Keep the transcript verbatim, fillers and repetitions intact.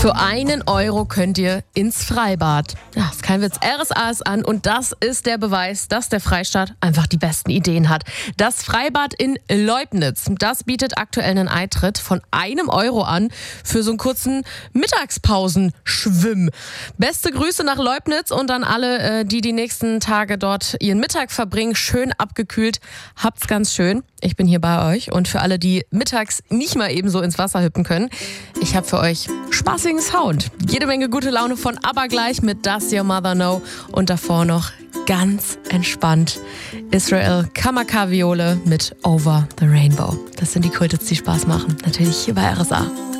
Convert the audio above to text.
Für einen Euro könnt ihr ins Freibad. Ja, ist kein Witz. R S A ist an und das ist der Beweis, dass der Freistaat einfach die besten Ideen hat. Das Freibad in Leubnitz, das bietet aktuell einen Eintritt von einem Euro an für so einen kurzen Mittagspausenschwimm. Beste Grüße nach Leubnitz und an alle, die die nächsten Tage dort ihren Mittag verbringen. Schön abgekühlt. Habt's ganz schön. Ich bin hier bei euch und für alle, die mittags nicht mal eben so ins Wasser hüpfen können, ich habe für euch spaßigen Sound. Jede Menge gute Laune von ABBA gleich mit Does Your Mother Know und davor noch ganz entspannt Israel Kamakawiole mit Over the Rainbow. Das sind die Kultits, die Spaß machen. Natürlich hier bei R S A.